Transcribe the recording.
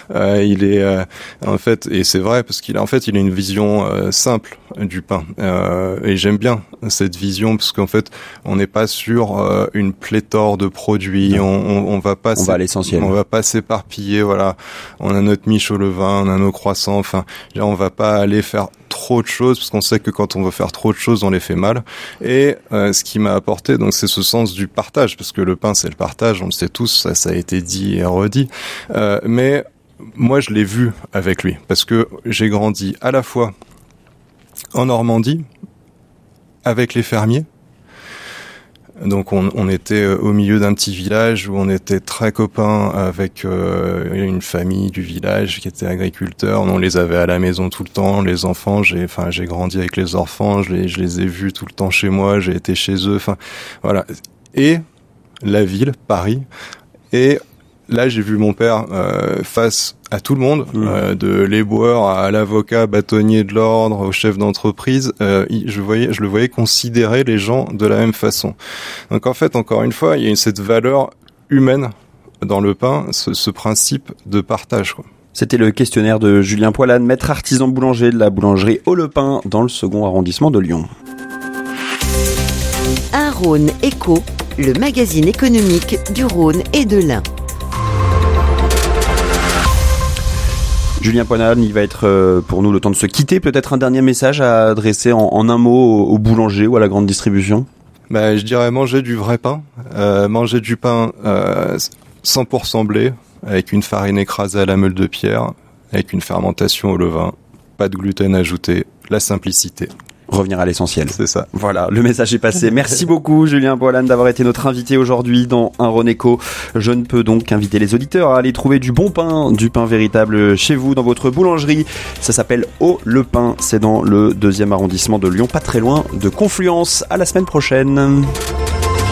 Il est en fait, et c'est vrai parce qu'il a une vision simple du pain. Et j'aime bien cette vision parce qu'en fait, on n'est pas sur une pléthore de produits. On va pas. On va à l'essentiel. On va pas s'éparpiller. Voilà, on a notre miche au levain, on a nos croissants. Enfin, on va pas aller faire trop de choses parce qu'on sait que quand on veut faire trop de choses, on les fait mal. Et ce qui m'a apporté, donc, c'est ce sens du partage, parce que le pain, c'est le partage. On le sait tous. Ça a été dit et redit. Mais moi, je l'ai vu avec lui parce que j'ai grandi à la fois en Normandie avec les fermiers. Donc on était au milieu d'un petit village où on était très copains avec une famille du village qui était agriculteur. On les avait à la maison tout le temps. Les enfants, j'ai grandi avec les enfants. Je les ai vus tout le temps chez moi. J'ai été chez eux. Enfin voilà. Et la ville, Paris. Et là, j'ai vu mon père face à tout le monde, de l'éboueur à l'avocat, bâtonnier de l'ordre, au chef d'entreprise. Je le voyais considérer les gens de la même façon. Donc en fait, encore une fois, il y a cette valeur humaine dans le pain, ce principe de partage, quoi. C'était le questionnaire de Julien Poilane, maître artisan boulanger de la boulangerie Au-le-Pain dans le 2e arrondissement de Lyon. Un Rhône Éco, le magazine économique du Rhône et de l'Ain. Julien Poilane, il va être pour nous le temps de se quitter. Peut-être un dernier message à adresser en un mot au boulanger ou à la grande distribution. Je dirais manger du vrai pain, manger du pain 100% blé, avec une farine écrasée à la meule de pierre, avec une fermentation au levain, pas de gluten ajouté, la simplicité. Revenir à l'essentiel. C'est ça. Voilà, le message est passé. Merci beaucoup Julien Poilane d'avoir été notre invité aujourd'hui dans Un Rhône Éco. Je ne peux donc inviter les auditeurs à aller trouver du bon pain, du pain véritable chez vous, dans votre boulangerie. Ça s'appelle Au-le-Pain. C'est dans le 2e arrondissement de Lyon, pas très loin de Confluence. À la semaine prochaine.